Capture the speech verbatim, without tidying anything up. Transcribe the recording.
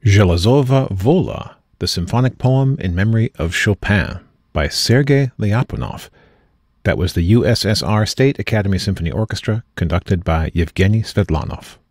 Zhelezova Vola, the symphonic poem in memory of Chopin by Sergei Lyapunov. That was the U S S R State Academy Symphony Orchestra, conducted by Yevgeny Svetlanov.